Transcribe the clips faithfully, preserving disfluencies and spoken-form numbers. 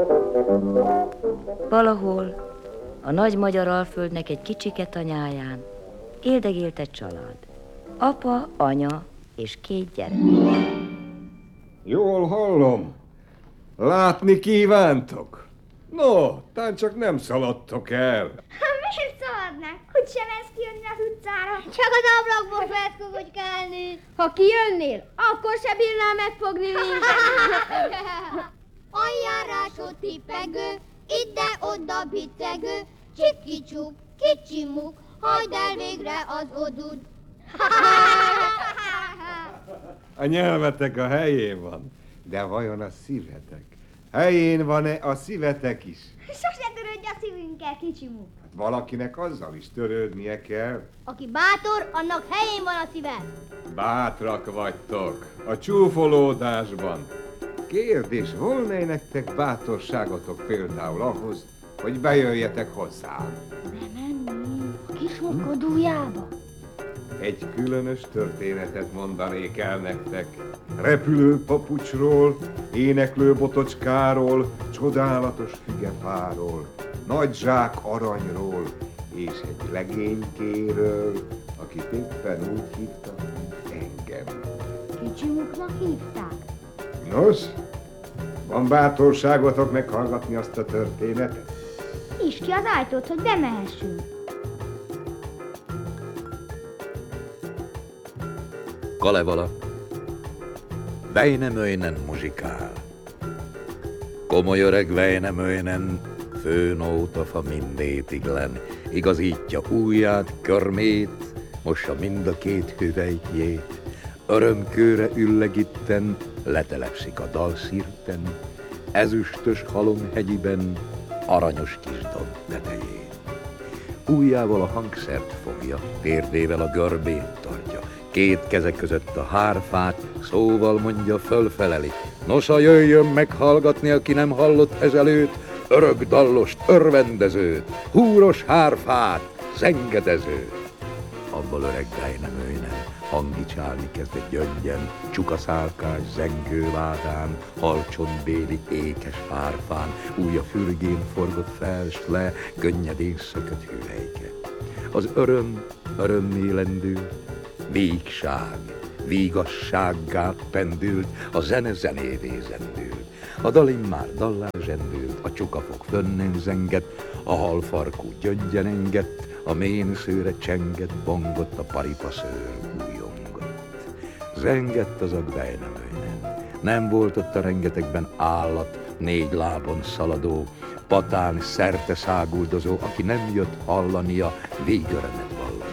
Valahol a nagy magyar alföldnek egy kicsike tanyáján éldegélt egy család. Apa, anya és két gyerek. Jól hallom. Látni kívántok? No, tán csak nem szaladtok el. Miért szaladnánk? Hogy sem ez kijönni az utcára? Csak az ablakból fel kogogykálni. Ha kijönnél, akkor se bírnál megfogni minket. Aljárásod tippegő, ide-oda biccegő, csiki-csuk, kicsi-muk, hagyd el végre az odud. A nyelvetek a helyén van, de vajon a szívetek? Helyén van-e a szívetek is? Sose törődj a szívünkkel, kicsimuk. Valakinek azzal is törődnie kell. Aki bátor, annak helyén van a szíve. Bátrak vagytok a csúfolódásban. Kérdés, volna-e nektek bátorságotok például ahhoz, hogy bejöjjetek hozzám? Bemenni a kismukodójába? Egy különös történetet mondanék el nektek. Repülő papucsról, éneklő botocskáról, csodálatos fügefáról, nagy zsák aranyról, és egy legénykéről, akit éppen úgy hívtak, engem. Kicsimuknak hívták? Nos, van bátorságotok meghallgatni azt a történetet? Nyisd ki az ajtót, hogy bemehessünk. Kalevala. Väinämöinen muzsikál. Komoly öreg Väinämöinen főnótafa mindétiglen, igazítja ujját, körmét, mossa mind a két hüvelykjét, örömkőre üllegitten, letelepszik a dalszirten, ezüstös halomhegyiben, aranyos kis domb tetején. Ujjával a hangszert fogja, térdével a görbét tartja, két keze között a hárfát, szóval mondja, fölfeleli. Nosza jöjjön meghallgatni, aki nem hallott ezelőtt, örök dallost, örvendezőt, húros hárfát, zengedezőt. Abból öreg Väinämöinen hangicsálni kezdett gyöngyen, csukaszálkás zengővádán, halcsontbéli ékes hárfán, ujja fürgén forgott fel, s le, könnyedén szökött hüvelyke. Az öröm örömmé lendült, vígság vígassággá pendült, a zene zenévé zendült. A dal immár dallá zsendült, a csukafog fönnen zengett, a halfarkú gyöngyen engett, a ménszőre csengett, bongott, a paripaszőr újongott. Zengett az a Väinämöinen, nem volt ott a rengetegben állat, négy lábon szaladó, patán szerte száguldozó, aki nem jött hallania, végörömet vallania.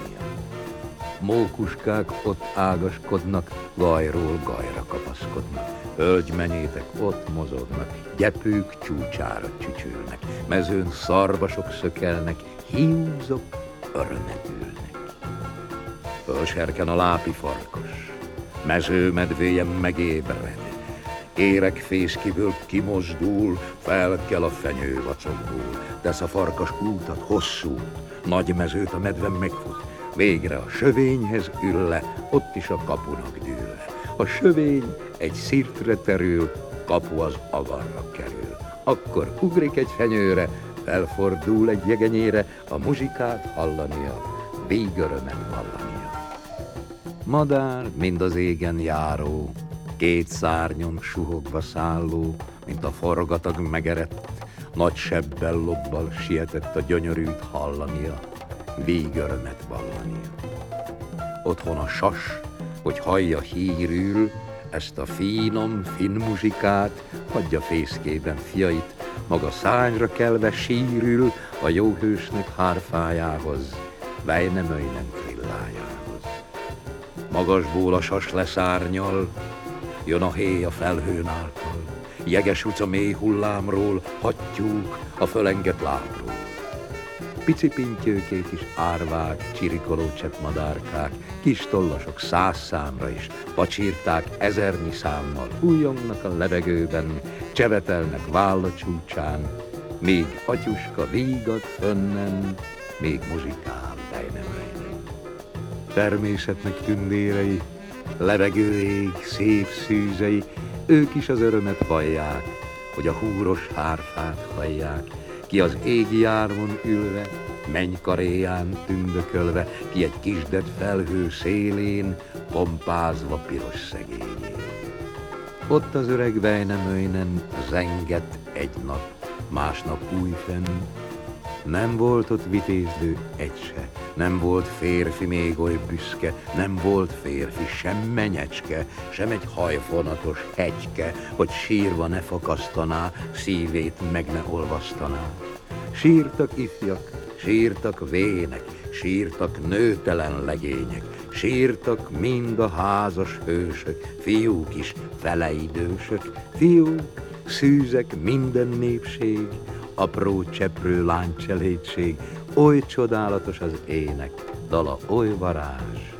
Mókuskák ott ágaskodnak, gajról gajra kapaszkodnak, hölgymenyétek ott mozognak, gyepők csúcsára csücsülnek, mezőn szarvasok szökelnek, hiúzok örömet ülnek. Fölserken a lápi farkas, mezőmedvéje megébred, éregfészkiből kimozdul, felkel a fenyő vacogból, tesz a farkas útat hosszú, nagy mezőt a medve megfut, végre a sövényhez ül le, ott is a kapunak dől le. A sövény egy szirtre terül, kapu az avarra kerül. Akkor ugrik egy fenyőre, felfordul egy jegenyére, a muzsikát hallania, végörömet vallania. Madár, mind az égen járó, két szárnyon suhogva szálló, mint a forgatag megerett, nagy sebbel lobbal sietett a gyönyörűt hallania, végörömet vallania. Otthon a sas, hogy hallja hírül, ezt a finom, finn muzsikát, hagyja fészkében fiait, maga szányra kelve sírül a jó hősnek hárfájához, Väinämöinen trillájához. Magasból a sas leszárnyal, jön a héj a felhőn által, jeges utca mély hullámról, hattyúk a fölengett lábról. Pici pintyőkék is árvák, csirikoló cseppmadárkák, kis tollasok száz számra is, pacsírták ezernyi számmal, újongnak a levegőben, csevetelnek válla csúcsán, még atyuska vígad fönnen, még muzsikál Väinämöinen. Természetnek tündérei, levegő ég, szép szűzei, ők is az örömet vallják, hogy a húros hárfát hallják, ki az égi jármon ülve, mennykaréján tündökölve, ki egy kisdet felhő szélén, pompázva piros szegényén. Ott az öreg Väinämöinen zengett egy nap, másnap újfenn. Nem volt ott vitézlő egy se, nem volt férfi még oly büszke, nem volt férfi sem menyecske, sem egy hajfonatos hegyke, hogy sírva ne fakasztaná, szívét meg ne olvasztaná. Sírtak ifjak, sírtak vének, sírtak nőtelen legények, sírtak mind a házas hősök, fiúk is feleidősök, fiúk, szűzek minden népség, apró cseprő lánycselédség, oly csodálatos az ének, dala oly varázs,